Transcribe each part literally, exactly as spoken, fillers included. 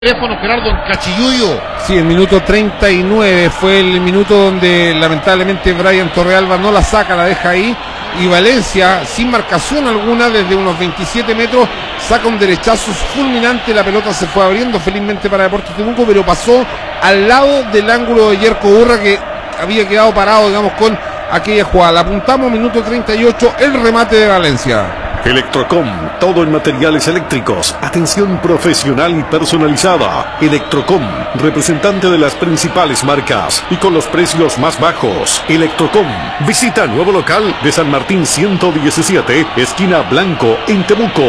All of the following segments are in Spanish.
Teléfono Gerardo en Cachiyuyo. Sí, el minuto treinta y nueve fue el minuto donde lamentablemente Brian Torrealba no la saca, la deja ahí, y Valencia, sin marcación alguna, desde unos veintisiete metros, saca un derechazo fulminante. La pelota se fue abriendo felizmente para Deportes Temuco, pero pasó al lado del ángulo de Yerko Urra, que había quedado parado, digamos, con aquella jugada. La apuntamos, minuto treinta y ocho, el remate de Valencia. Electrocom, todo en materiales eléctricos, atención profesional y personalizada. Electrocom, representante de las principales marcas y con los precios más bajos. Electrocom, visita nuevo local de San Martín ciento diecisiete, esquina Blanco, en Temuco.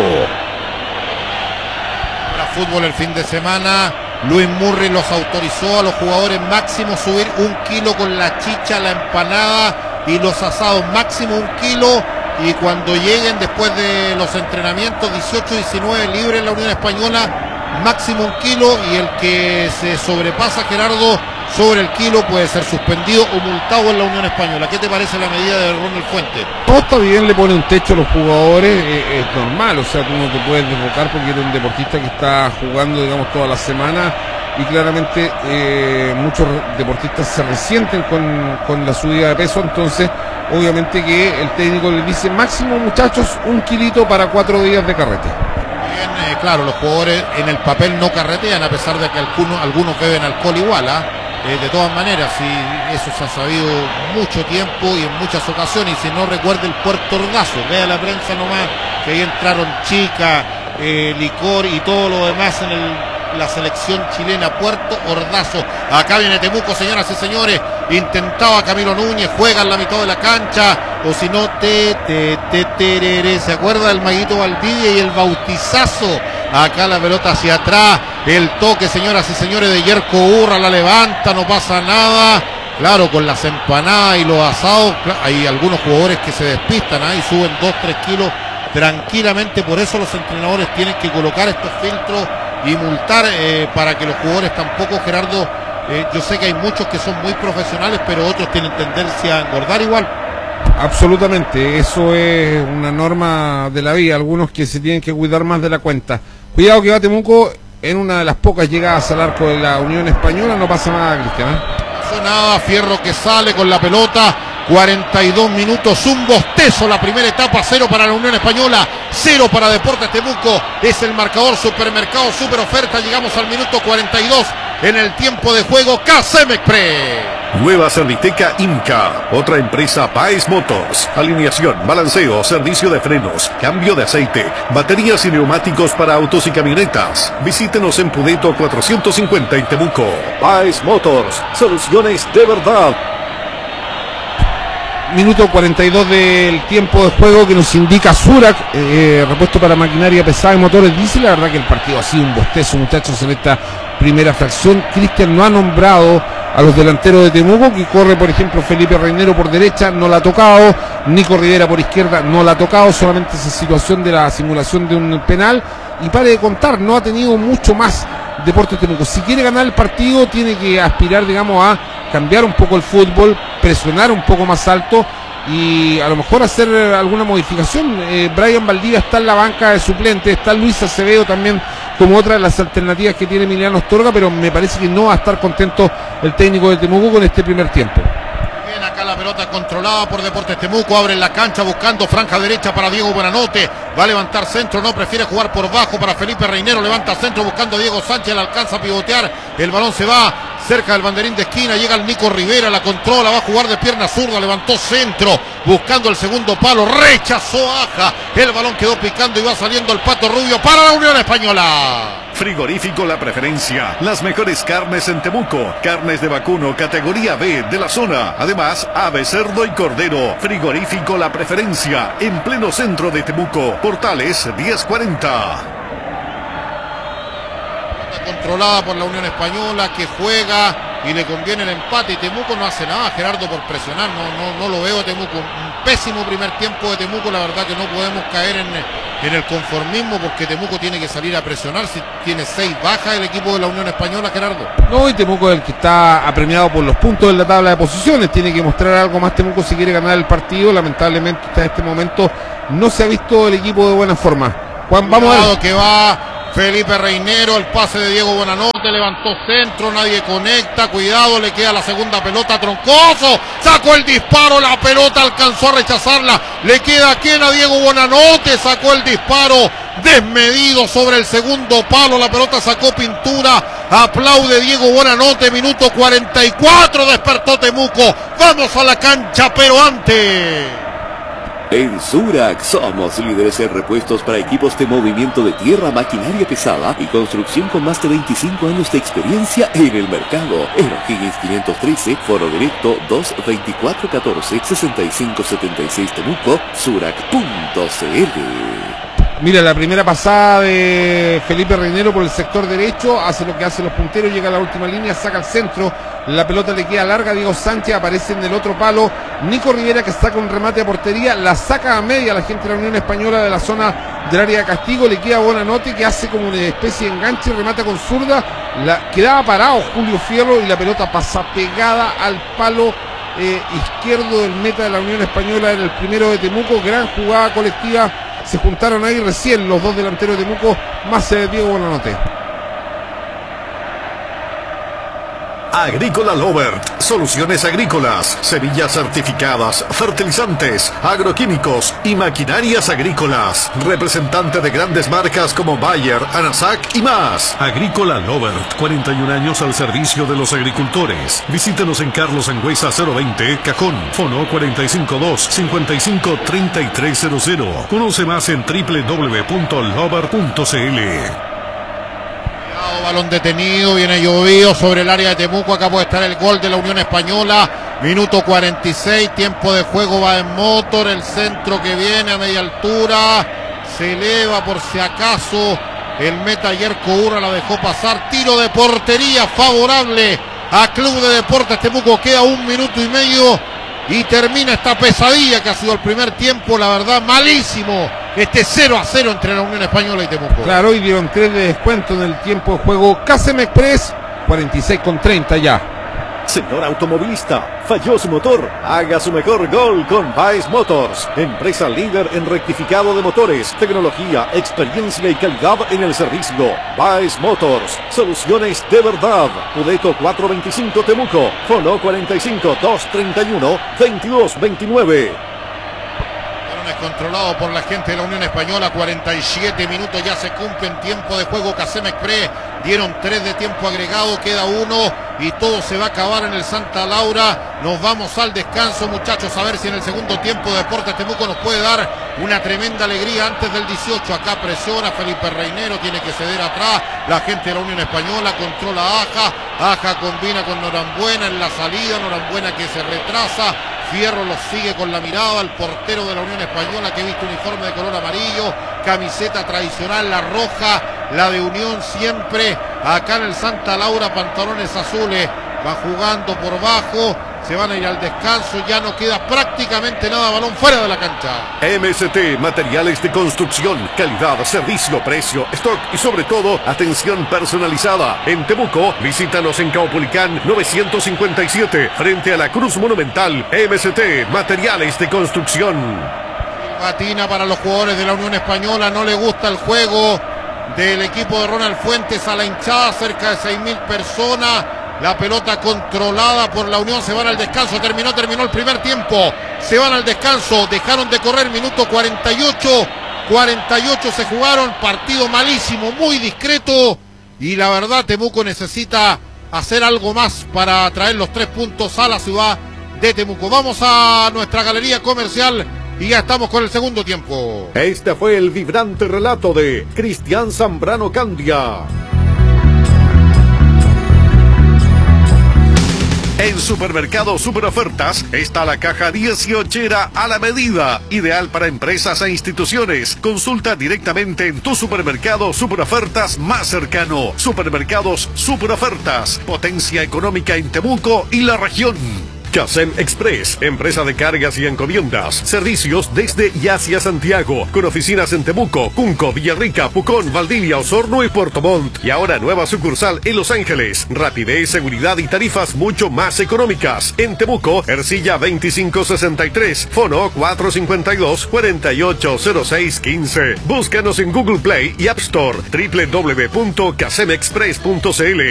Para fútbol el fin de semana, Luis Murray los autorizó a los jugadores máximo subir un kilo con la chicha, la empanada y los asados, máximo un kilo. Y cuando lleguen después de los entrenamientos, dieciocho diecinueve libre en la Unión Española, máximo un kilo, y el que se sobrepasa, Gerardo, sobre el kilo puede ser suspendido o multado en la Unión Española. ¿Qué te parece la medida de Ronald Fuentes? Todo está bien, le pone un techo a los jugadores, eh, es normal, o sea, tú no te puedes desbocar porque eres un deportista que está jugando, digamos, toda la semana, y claramente eh, muchos deportistas se resienten con, con la subida de peso. Entonces obviamente que el técnico les dice máximo, muchachos, un kilito para cuatro días de carrete. Bien, eh, claro, los jugadores en el papel no carretean, a pesar de que algunos, algunos beben alcohol igual, ¿ah? Eh, de todas maneras, y eso se ha sabido mucho tiempo y en muchas ocasiones. Y si no, recuerde el Puerto Ordazo, vea la prensa nomás, que ahí entraron chica, eh, licor y todo lo demás en el la selección chilena. Puerto Ordazo. Acá viene Temuco, señoras y señores. Intentaba Camilo Núñez, juega en la mitad de la cancha, o si no, te, te, te, tereré. ¿Se acuerda del Maguito Valdivia y el bautizazo? Acá la pelota hacia atrás, el toque, señoras y señores, de Yerko Urra, la levanta, no pasa nada. Claro, con las empanadas y los asados, hay algunos jugadores que se despistan, ¿eh? Y suben dos, tres kilos tranquilamente. Por eso los entrenadores tienen que colocar estos filtros y multar, eh, para que los jugadores tampoco, Gerardo, eh, yo sé que hay muchos que son muy profesionales, pero otros tienen tendencia a engordar igual. Absolutamente, eso es una norma de la vida, algunos que se tienen que cuidar más de la cuenta. Cuidado que va Temuco en una de las pocas llegadas al arco de la Unión Española, no pasa nada, Cristian, ¿eh? No pasa nada, Fierro que sale con la pelota. cuarenta y dos minutos, un bostezo la primera etapa, cero para la Unión Española, cero para Deportes Temuco. Es el marcador. Supermercado Super Oferta. Llegamos al minuto cuarenta y dos en el tiempo de juego. Casemexpre. Nueva Serviteca Inca, otra empresa Paes Motors. Alineación, balanceo, servicio de frenos, cambio de aceite, baterías y neumáticos para autos y camionetas. Visítenos en Pudeto cuatrocientos cincuenta en Temuco. Paes Motors, soluciones de verdad. Minuto cuarenta y dos del tiempo de juego, que nos indica Surak, eh, repuesto para maquinaria pesada y motores. Dice la verdad que el partido ha sido un bostezo, muchachos, en esta primera fracción. Cristian no ha nombrado a los delanteros de Temuco, que corre, por ejemplo, Felipe Reinero por derecha, no la ha tocado. Nico Rivera por izquierda, no la ha tocado. Solamente esa situación de la simulación de un penal. Y pare de contar, no ha tenido mucho más Deportes Temuco. Si quiere ganar el partido, tiene que aspirar, digamos, a cambiar un poco el fútbol, presionar un poco más alto y a lo mejor hacer alguna modificación. eh, Brian Valdivia está en la banca de suplente, está Luis Acevedo también como otra de las alternativas que tiene Emiliano Astorga, pero me parece que no va a estar contento el técnico de Temuco con este primer tiempo. Bien, acá la pelota controlada por Deportes Temuco, abre la cancha buscando franja derecha para Diego Buenanote, va a levantar centro, no, prefiere jugar por bajo para Felipe Reinero, levanta centro buscando a Diego Sánchez, le alcanza a pivotear, el balón se va cerca del banderín de esquina, llega el Nico Rivera, la controla, va a jugar de pierna zurda, levantó centro, buscando el segundo palo, rechazó Aja, el balón quedó picando y va saliendo el Pato Rubio para la Unión Española. Frigorífico La Preferencia, las mejores carnes en Temuco, carnes de vacuno categoría B de la zona, además ave, cerdo y cordero. Frigorífico La Preferencia, en pleno centro de Temuco, Portales diez cuarenta. Controlada por la Unión Española, que juega y le conviene el empate, y Temuco no hace nada, Gerardo, por presionar. No, no, no lo veo a Temuco. Un pésimo primer tiempo de Temuco. La verdad que no podemos caer en, en el conformismo, porque Temuco tiene que salir a presionar. Si tiene seis bajas el equipo de la Unión Española, Gerardo. No, y Temuco es el que está apremiado por los puntos en la tabla de posiciones. Tiene que mostrar algo más Temuco si quiere ganar el partido. Lamentablemente hasta este momento no se ha visto el equipo de buena forma. Juan, vamos a ver. Que va Felipe Reinero, el pase de Diego Buenanote, levantó centro, nadie conecta, cuidado, le queda la segunda pelota, Troncoso, sacó el disparo, la pelota alcanzó a rechazarla, le queda quien a Diego Buenanote, sacó el disparo desmedido sobre el segundo palo, la pelota sacó pintura, aplaude Diego Buenanote, minuto cuarenta y cuatro, despertó Temuco, vamos a la cancha, pero antes... En Surac somos líderes en repuestos para equipos de movimiento de tierra, maquinaria pesada y construcción con más de veinticinco años de experiencia en el mercado. En O'Higgins quinientos trece, Foro Directo dos veinticuatro catorce sesenta y cinco setenta y seis Temuco, surac punto c l. Mira, la primera pasada de Felipe Reinero por el sector derecho, hace lo que hacen los punteros, llega a la última línea, saca al centro, la pelota le queda larga, Diego Sánchez aparece en el otro palo, Nico Rivera que saca un remate a portería, la saca a media la gente de la Unión Española de la zona del área de castigo, le queda Buenanote que hace como una especie de enganche, remata con zurda, la, quedaba parado Julio Fierro y la pelota pasa pegada al palo eh, izquierdo del meta de la Unión Española, era el primero de Temuco, gran jugada colectiva. Se juntaron ahí recién los dos delanteros de Temuco, más eh, Diego Buenanote. Agrícola Lovert, soluciones agrícolas, semillas certificadas, fertilizantes, agroquímicos y maquinarias agrícolas. Representante de grandes marcas como Bayer, Anasac y más. Agrícola Lovert, cuarenta y un años al servicio de los agricultores. Visítenos en Carlos Angüesa cero veinte, Cajón, Fono cuatro cinco dos, cinco cinco tres tres cero cero. Conoce más en doble u doble u doble u punto lovert punto c l. Balón detenido, viene llovido sobre el área de Temuco, acá puede estar el gol de la Unión Española, minuto cuarenta y seis, tiempo de juego va en Motor, el centro que viene a media altura, se eleva por si acaso, el meta Yerko Urra la dejó pasar, tiro de portería favorable a Club de Deportes Temuco, queda un minuto y medio y termina esta pesadilla que ha sido el primer tiempo, la verdad malísimo. Este cero a cero entre la Unión Española y Temuco. Claro, y dieron tres de descuento en el tiempo de juego. Casem Express, cuarenta y seis con treinta ya. Señor automovilista, falló su motor. Haga su mejor gol con Baez Motors, empresa líder en rectificado de motores, tecnología, experiencia y calidad en el servicio. Baez Motors, soluciones de verdad. Pudeto cuatrocientos veinticinco Temuco, Fono cuarenta y cinco, doscientos treinta y uno, veintidós veintinueve. Controlado por la gente de la Unión Española, cuarenta y siete minutos ya se cumplen, tiempo de juego. Casem Express dieron tres de tiempo agregado, queda uno y todo se va a acabar en el Santa Laura. Nos vamos al descanso, muchachos, a ver si en el segundo tiempo Deportes Temuco nos puede dar una tremenda alegría antes del dieciocho. Acá presiona Felipe Reinero, tiene que ceder atrás, la gente de la Unión Española controla a Aja, Aja combina con Norambuena en la salida, Norambuena que se retrasa, Fierro lo sigue con la mirada, el portero de la Unión Española que viste uniforme de color amarillo, camiseta tradicional, la roja, la de Unión siempre, acá en el Santa Laura, pantalones azules, va jugando por bajo, se van a ir al descanso, ya no queda prácticamente nada, balón fuera de la cancha. M S T, materiales de construcción, calidad, servicio, precio, stock y sobre todo, atención personalizada. En Temuco, visítanos en Caupolicán novecientos cincuenta y siete, frente a la Cruz Monumental. M S T, materiales de construcción. Patina para los jugadores de la Unión Española, no le gusta el juego del equipo de Ronald Fuentes a la hinchada, cerca de seis mil personas. La pelota controlada por la Unión, se van al descanso, terminó, terminó el primer tiempo, se van al descanso, dejaron de correr, minuto cuarenta y ocho, cuarenta y ocho se jugaron, partido malísimo, muy discreto, y la verdad Temuco necesita hacer algo más para traer los tres puntos a la ciudad de Temuco. Vamos a nuestra galería comercial y ya estamos con el segundo tiempo. Este fue el vibrante relato de Cristian Zambrano Candia. En Supermercado Super Ofertas está la caja dieciochera a la medida, ideal para empresas e instituciones. Consulta directamente en tu supermercado Super Ofertas más cercano. Supermercados Super Ofertas, potencia económica en Temuco y la región. Casem Express, empresa de cargas y encomiendas. Servicios desde y hacia Santiago, con oficinas en Temuco, Cunco, Villarrica, Pucón, Valdivia, Osorno y Puerto Montt. Y ahora nueva sucursal en Los Ángeles. Rapidez, seguridad y tarifas mucho más económicas. En Temuco, Ercilla veinticinco sesenta y tres, Fono cuatro cinco dos, cuatro ocho cero seis uno cinco. Búscanos en Google Play y App Store, doble u doble u doble u punto casem express punto c l.